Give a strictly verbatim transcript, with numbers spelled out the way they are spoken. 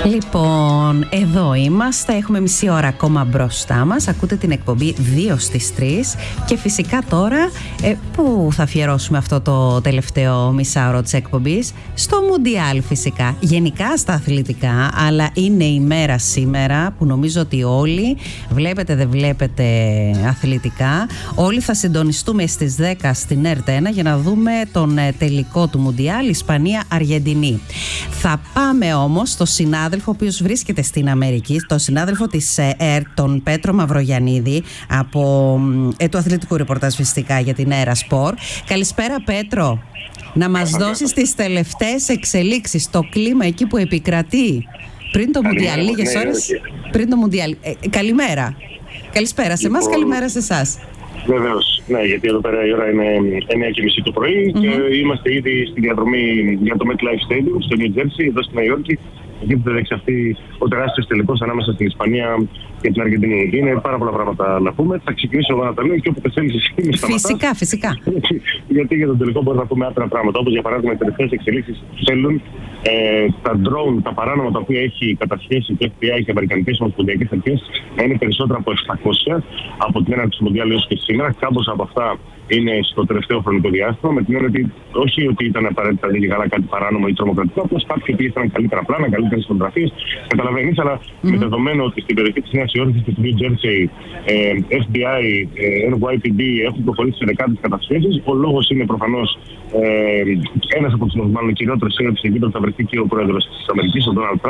Λοιπόν, εδώ είμαστε, έχουμε μισή ώρα ακόμα μπροστά μας. Ακούτε την εκπομπή δύο στις τρεις. Και φυσικά τώρα, ε, πού θα αφιερώσουμε αυτό το τελευταίο μισάωρο της εκπομπής? Στο Μουντιάλ φυσικά, γενικά στα αθλητικά. Αλλά είναι η μέρα σήμερα που νομίζω ότι όλοι, βλέπετε δεν βλέπετε αθλητικά, όλοι θα συντονιστούμε στις δέκα στην ΕΡΤ ένα για να δούμε τον τελικό του Μουντιάλ, Ισπανία-Αργεντινή. Θα πάμε όμως στο συνάδελφο ο οποίος βρίσκεται στην Αμερική, τον συνάδελφο της ΕΡΤ, τον Πέτρο Μαυρογιαννίδη, από ε, του αθλητικού ρεπορτάζ φυσικά για την Έρα Σπορ. Καλησπέρα Πέτρο, να μας δώσεις τις τελευταίες εξελίξεις, το κλίμα εκεί που επικρατεί πριν το Μουντιάλ, λίγες ώρες πριν το Μουντιάλ. Ε, καλημέρα. Καλησπέρα σε εμάς, καλημέρα σε εσάς. Βεβαίως, ναι, γιατί εδώ πέρα η ώρα είναι εννιά και μισή το πρωί mm-hmm. και είμαστε ήδη στη διαδρομή για το MetLife Stadium στο New Jersey, εδώ στη Νέα Υόρκη. Εκεί που θα διεξαχθεί ο τεράστιος τελικός ανάμεσα στην Ισπανία και την Αργεντινή. Είναι πάρα πολλά πράγματα να πούμε. Θα ξεκινήσω εγώ να τα λέω και όποτε θέλεις εσύ με σταματάς. Φυσικά, φυσικά. Γιατί για τον τελικό μπορεί να πούμε άτρα πράγματα. Όπως για παράδειγμα οι τελευταίες εξελίξεις που θέλουν ε, τα drone, τα παράνομα τα οποία έχει κατασχέσει το εφ μπι άι και οι αμερικανικές ομοσπονδιακές αρχές να είναι περισσότερα από εξακόσια από την έναρξη του Μουντιάλ έως και σήμερα. Κάμποσα από αυτά είναι στο τελευταίο χρονικό διάστημα, με την έννοια ότι όχι ότι ήταν απαραίτητα λίγη καλά κάτι παράνομο ή τρομοκρατικό, απλώς κάποιοι που ήταν καλύτερα πλάνα, καλύτερες φωτογραφίες, καταλαβαίνεις, αλλά mm-hmm. με δεδομένο ότι στην περιοχή της Νέας Υόρκης και του New Jersey ε, εφ μπι άι, ε, εν γουάι πι ντι έχουν προχωρήσει σε δεκάδες κατασχέσεις. Ο λόγος είναι προφανώς ε, ένας από τους μάλλον κυριότερους σύλλογους εκεί που θα βρεθεί και ο πρόεδρος της Αμερικής, ο Ντόναλντ Τραμπ.